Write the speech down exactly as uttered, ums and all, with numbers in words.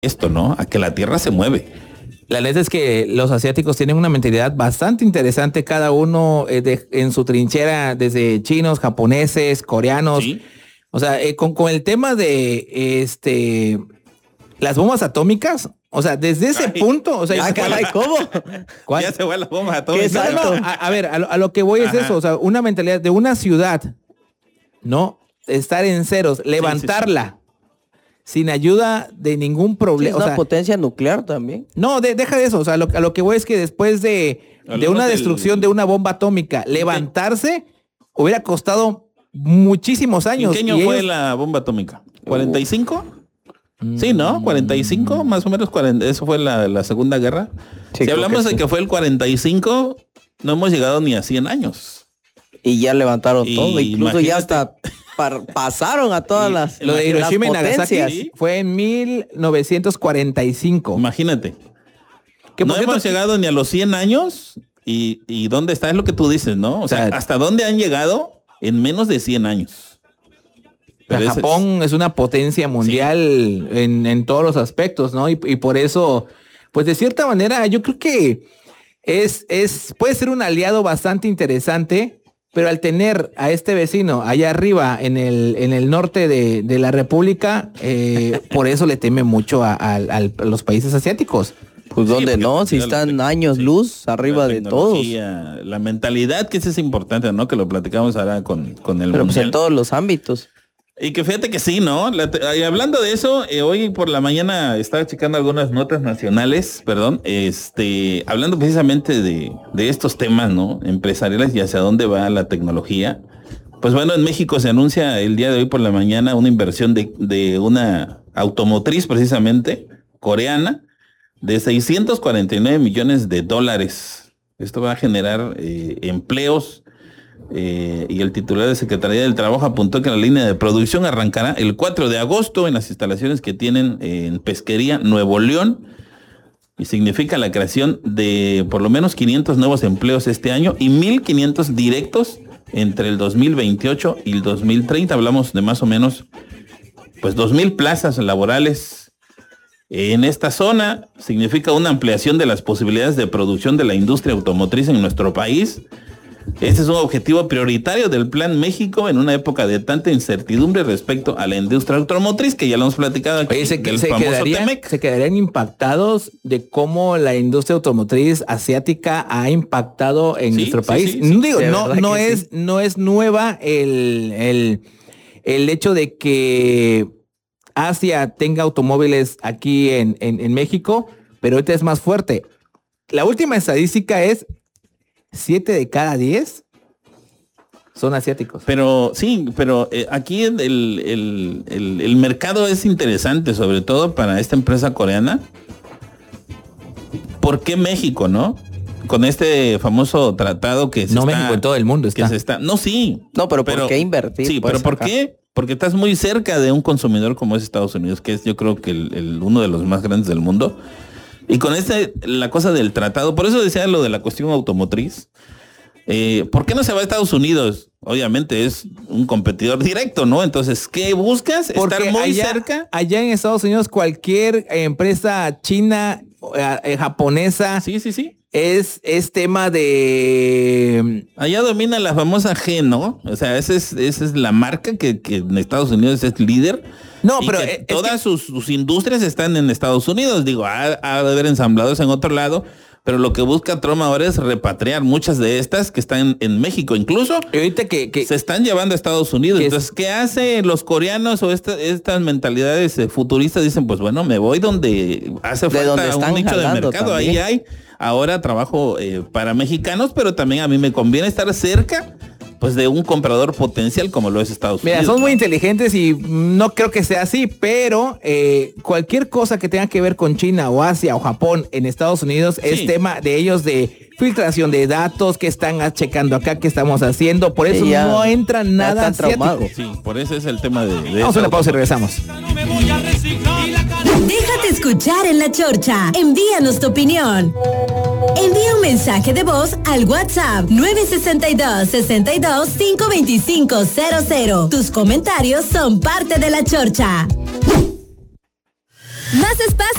esto, ¿no? A que la Tierra se mueve. La neta es que los asiáticos tienen una mentalidad bastante interesante, cada uno eh, de, en su trinchera, desde chinos, japoneses, coreanos. ¿Sí? O sea, eh, con, con el tema de este las bombas atómicas, o sea, desde ese Ay, punto, o sea, ah, caray, ¿cómo? ¿Cuál? Ya se fue la bomba atómica. No, no, a, a ver, a lo, a lo que voy Ajá. es eso, o sea, una mentalidad de una ciudad, ¿no? Estar en ceros, levantarla. Sí, sí, sí. Sin ayuda de ningún problema. Sí, es una o sea, potencia nuclear también. No, de, deja de eso. O sea, lo, a lo que voy es que después de, de una destrucción del... de una bomba atómica, levantarse hubiera costado muchísimos años. ¿En qué año fue ellos... la bomba atómica? ¿cuarenta y cinco? Uh, sí, ¿no? ¿cuarenta y cinco? Más o menos cuarenta. Eso fue la, la Segunda Guerra. Sí, si hablamos que sí. de que fue el cuarenta y cinco, no hemos llegado ni a cien años. Y ya levantaron y todo. Incluso imagínate... ya hasta... pasaron a todas las lo de Hiroshima y Nagasaki fue en mil novecientos cuarenta y cinco. Imagínate. Que no hemos llegado ni a los cien años y, y dónde está, es lo que tú dices, ¿no? O sea, hasta dónde han llegado en menos de cien años. Pero Japón es... es una potencia mundial sí. en, en todos los aspectos, ¿no? Y, y por eso, pues de cierta manera, yo creo que es, es, puede ser un aliado bastante interesante. Pero al tener a este vecino allá arriba en el, en el norte de, de la República, eh, por eso le teme mucho a, a, a los países asiáticos. Pues sí, donde no, si están la, años sí, luz arriba de todos. La mentalidad, que eso es importante, ¿no? Que lo platicamos ahora con, con el Pero mundial. Pues en todos los ámbitos. Y que fíjate que sí, ¿no? La, y hablando de eso, eh, hoy por la mañana estaba checando algunas notas nacionales, perdón, este, hablando precisamente de, de estos temas, ¿no? Empresariales y hacia dónde va la tecnología. Pues bueno, en México se anuncia el día de hoy por la mañana una inversión de, de una automotriz precisamente, coreana, de seiscientos cuarenta y nueve millones de dólares. Esto va a generar eh, empleos. Eh, y el titular de Secretaría del Trabajo apuntó que la línea de producción arrancará el cuatro de agosto en las instalaciones que tienen eh, en Pesquería, Nuevo León, y significa la creación de por lo menos quinientos nuevos empleos este año y mil quinientos directos entre el dos mil veintiocho y el dos mil treinta. Hablamos de más o menos pues dos mil plazas laborales en esta zona. Significa una ampliación de las posibilidades de producción de la industria automotriz en nuestro país. Este es un objetivo prioritario del Plan México en una época de tanta incertidumbre respecto a la industria automotriz, que ya lo hemos platicado aquí. Oye, se, del se, famoso quedarían, Temec. Se quedarían impactados de cómo la industria automotriz asiática ha impactado en sí, nuestro sí, país. Sí, sí, no digo, no, no es, sí. no es nueva el, el, el hecho de que Asia tenga automóviles aquí en, en, en México, pero ahorita es más fuerte. La última estadística es siete de cada diez son asiáticos. Pero sí, pero eh, aquí el, el, el, el mercado es interesante, sobre todo para esta empresa coreana. ¿Por qué México, no? Con este famoso tratado que se no está... No, México en todo el mundo está. Que se está no, sí. No, pero ¿por pero, qué invertir? Sí, pero ¿por acá? qué? Porque estás muy cerca de un consumidor como es Estados Unidos, que es yo creo que el, el uno de los más grandes del mundo. Y con este, la cosa del tratado, por eso decía lo de la cuestión automotriz. Eh, ¿Por qué no se va a Estados Unidos? Obviamente es un competidor directo, ¿no? Entonces, ¿qué buscas? Porque estar muy allá, cerca. Allá en Estados Unidos, cualquier empresa china, eh, japonesa, sí, sí, sí, es, es tema de... Allá domina la famosa G, ¿no? O sea, esa es, esa es la marca que, que en Estados Unidos es líder. No, y pero que es todas que... sus, sus industrias están en Estados Unidos. Digo, ha, ha de haber ensamblados en otro lado. Pero lo que busca Trump ahora es repatriar muchas de estas que están en, en México. Incluso y ahorita que, que se están llevando a Estados Unidos. Entonces, es... ¿qué hacen los coreanos o esta, estas mentalidades futuristas? Dicen, pues bueno, me voy donde hace de falta donde un nicho de mercado. También. Ahí hay ahora trabajo eh, para mexicanos, pero también a mí me conviene estar cerca pues de un comprador potencial como lo es Estados Mira, Unidos. Mira, son ¿no? muy inteligentes y no creo que sea así, pero eh, cualquier cosa que tenga que ver con China o Asia o Japón en Estados Unidos sí. es tema de ellos de filtración de datos, que están checando acá, que estamos haciendo, por eso sí, ya, no entra nada asiático. Sí, por eso es el tema de... de Vamos a una pausa y regresamos. Déjate escuchar en La Chorcha. Envíanos tu opinión. Envía un mensaje de voz al WhatsApp nueve seis dos, seis dos, cinco dos cinco cero cero. Tus comentarios son parte de La Chorcha. Más espacio